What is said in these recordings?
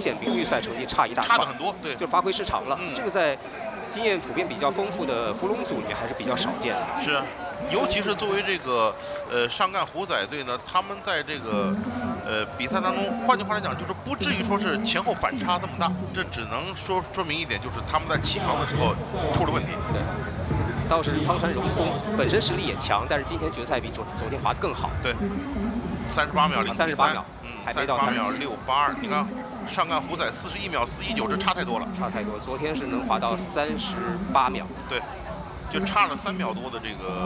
显比预赛成绩差一大块， 差的很多，对， 就发挥失常了。这个在经验普遍比较丰富的伏龙组里面还是比较少见的。 是，尤其是作为这个上干虎仔队呢，他们在这个比赛当中，换句话来讲，就是不至于说是前后反差这么大，这只能说明一点，就是他们在起航的时候出了问题。 对。倒是苍山荣空本身实力也强，但是今天决赛比昨天滑得更好。 对，38秒073， 还没到 38秒682。你看，上干虎仔41秒419，这差太多了。 差太多，昨天是能滑到38秒。 对，就差了3秒多的这个，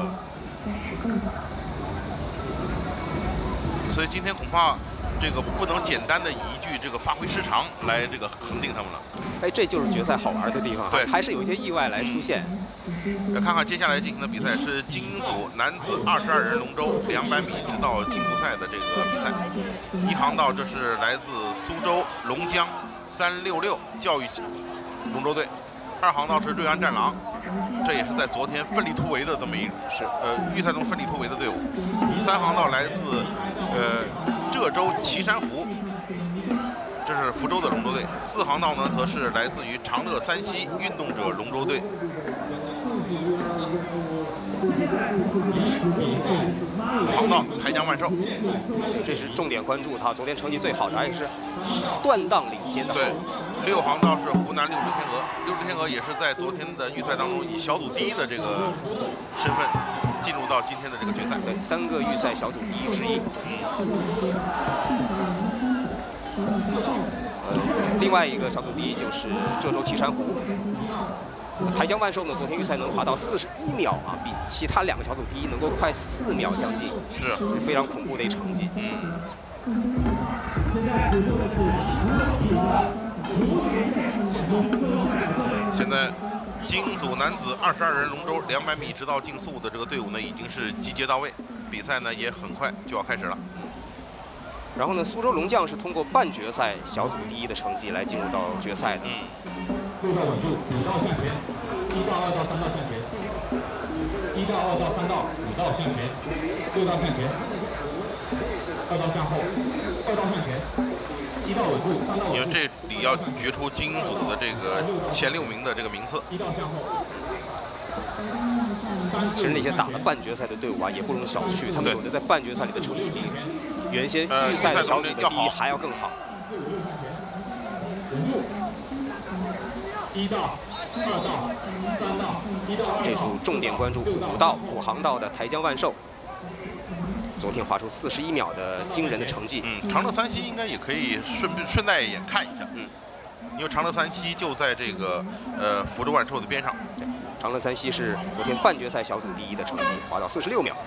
所以今天恐怕这个不能简单的以一句这个发挥失常来这个肯定他们了。 哎，这就是决赛好玩的地方，对，还是有一些意外来出现。 来看看接下来进行的比赛是精英组男子22人龙舟200米直到竞速赛的这个比赛。一航道这是来自苏州龙江366教育龙舟队，二航道是瑞安战狼，这也是在昨天奋力突围的这么一预赛中奋力突围的队伍。三航道来自浙州岐山湖，这是福州的龙舟队。四航道呢，则是来自于长乐三溪运动者龙舟队。五航道台江万寿， 这是重点关注他昨天成绩最好的，而且是断档领先的。 对，六航道是湖南六只天鹅，六只天鹅也是在昨天的预赛当中以小组第一的这个身份进入到今天的这个决赛。 对，3个预赛小组第一之一。另外一个小组第一就是浙州岐山湖。台江万寿呢，昨天预赛能滑到41秒啊，比其他2个小组第一能够快4秒将近， 是非常恐怖的一成绩。 现在精英组男子22人龙舟200米直到竞速的这个队伍呢，已经是集结到位，比赛呢也很快就要开始了。 然后呢，苏州龙将是通过半决赛小组第一的成绩来进入到决赛的。 6道稳住，5道向前，1道、2道、3道向前，1道、2道、3道、5道向前，6道向前，2道向后，2道向前，1道稳住，3道稳住。 因为这里要决出精英组的这个前6名的这个名次。 1道向后。 其实那些打了半决赛的队伍啊，也不容小觑，他们有的在半决赛里的成绩比原先预赛的小组的第一还要更好。 1道、2道、3道、1道、2道。 这组重点关注5航道的台江万寿，昨天滑出41秒的惊人的成绩。 长乐三溪应该也可以顺带也看一下。因为长乐三溪就在这个福州万寿的边上。 对，长乐三溪是昨天半决赛小组第一的成绩，滑到46秒。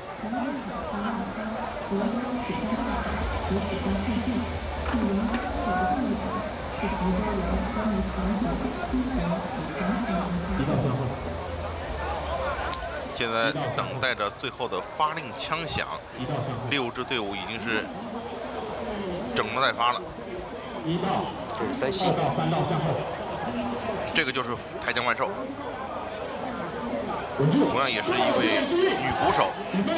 现在等待着最后的发令枪响，6支队伍已经是整装待发了。 这是三溪， 这个就是台江万寿，同样也是一位女鼓手。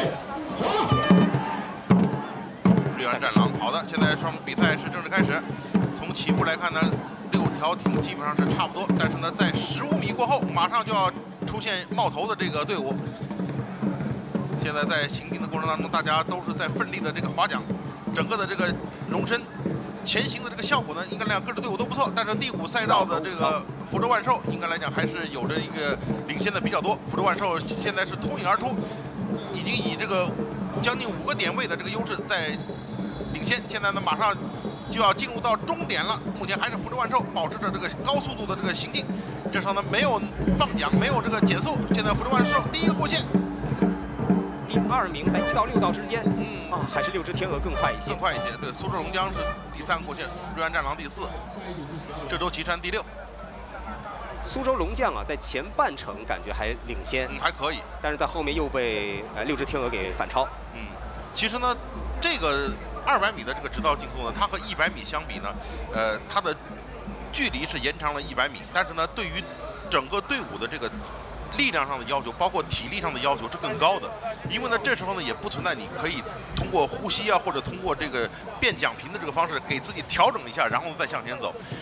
瑞安战狼，好的，现在双比赛是正式开始。从起步来看呢，6条艇基本上是差不多，但是呢，在15米过后，马上就要出现冒头的这个队伍。现在在行进的过程当中，大家都是在奋力的这个划桨，整个的这个龙身前行的这个效果呢，应该来讲各支队伍都不错。但是第5赛道的这个福州万寿，应该来讲还是有着一个领先的比较多。福州万寿现在是脱颖而出，已经以这个将近5个点位的这个优势在领先。现在呢，马上就要进入到终点了，目前还是福州万寿保持着这个高速度的这个行进，这时候呢没有放桨，没有这个减速。现在福州万寿第一个过线。 第2名在1到6道之间，还是6只天鹅更快一些。 更快一些，对，苏州龙江是第3个过线，瑞安战狼第4，浙州岐山第6。 苏州龙将啊，在前半程感觉还领先， 还可以， 但是在后面又被6只天鹅给反超。 其实呢，这个200米的这个直道竞速呢，它和100米相比呢，它的距离是延长了100米，但是呢，对于整个队伍的这个力量上的要求，包括体力上的要求是更高的。因为呢，这时候呢也不存在你可以通过呼吸啊，或者通过这个变桨频的这个方式给自己调整一下，然后再向前走。